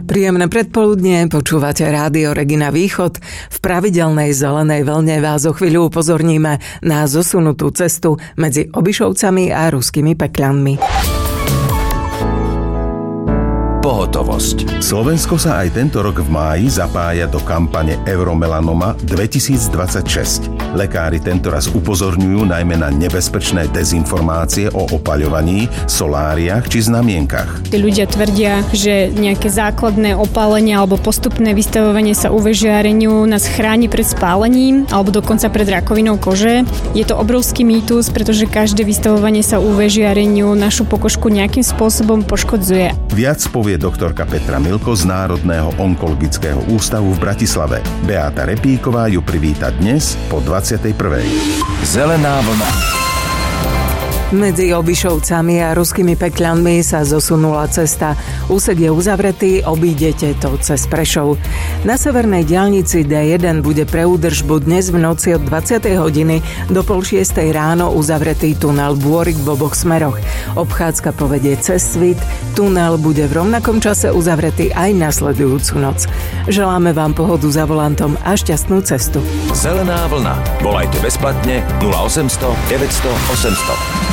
Príjemné predpoludnie, počúvate Rádio Regina Východ. V pravidelnej zelenej vlne vás o chvíľu upozorníme na zosunutú cestu medzi Obišovcami a Ruskými Pekľanmi. Pohotovosť. Slovensko sa aj tento rok v máji zapája do kampane Euromelanoma 2026. Lekári tentoraz upozorňujú najmä na nebezpečné dezinformácie o opaľovaní, soláriách či znamienkach. Tí ľudia tvrdia, že nejaké základné opálenie alebo postupné vystavovanie sa UV žiareniu nás chráni pred spálením alebo dokonca pred rakovinou kože. Je to obrovský mýtus, pretože každé vystavovanie sa UV žiareniu našu pokožku nejakým spôsobom poškodzuje. Viac povie doktorka Petra Milko z Národného onkologického ústavu v Bratislave. Beáta Repíková ju privíta dnes po 21. Zelená vlna. Medzi Obišovcami a Ruskými Pekľanmi sa zosunula cesta. Úsek je uzavretý, obídete to cez Prešov. Na severnej diaľnici D1 bude pre údržbu dnes v noci od 20. hodiny do 5:30 ráno uzavretý tunel Bôrik v oboch smeroch. Obchádzka povedie cez Svit. Tunel bude v rovnakom čase uzavretý aj nasledujúcu noc. Želáme vám pohodu za volantom a šťastnú cestu. Zelená vlna. Volajte bezplatne 0800 900 800.